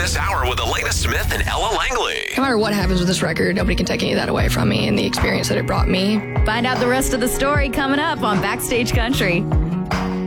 this hour with the latest Smith and Ella Langley. No matter what happens with this record, nobody can take any of that away from me and the experience that it brought me. Find out the rest of the story coming up on Backstage Country.